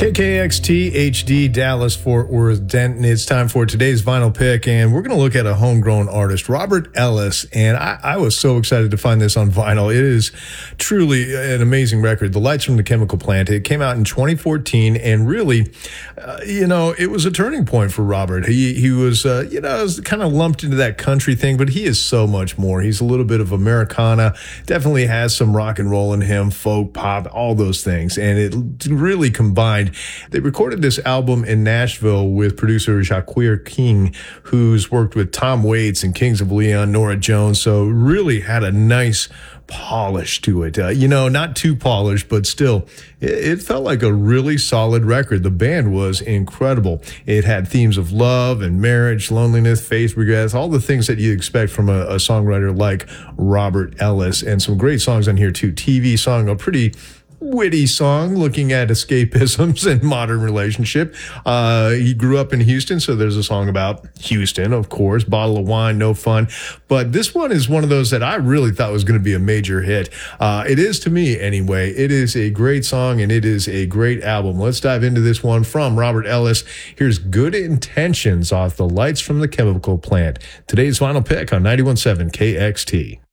KKXT HD Dallas Fort Worth Denton. It's time for today's vinyl pick, and we're going to look at a homegrown artist, Robert Ellis. And I was so excited to find this on vinyl. It is truly an amazing record. The Lights from the Chemical Plant. It came out in 2014, and really, it was a turning point for Robert. He was, kind of lumped into that country thing, but he is so much more. He's a little bit of Americana. Definitely has some rock and roll in him, folk, pop, all those things, and it really combined. They recorded this album in Nashville with producer Jacqueline King, who's worked with Tom Waits and Kings of Leon, Norah Jones, so really had a nice polish to it. Not too polished, but still, it felt like a really solid record. The band was incredible. It had themes of love and marriage, loneliness, faith, regrets, all the things that you expect from a songwriter like Robert Ellis, and some great songs on here too. TV song, a pretty witty song looking at escapisms and modern relationship. He grew up in Houston, so there's a song about Houston, of course. Bottle of Wine, No Fun. But this one is one of those that I really thought was going to be a major hit. It is to me anyway. It is a great song and it is a great album. Let's dive into this one from Robert Ellis. Here's Good Intentions off The Lights from the Chemical Plant. Today's vinyl pick on 91.7 KXT.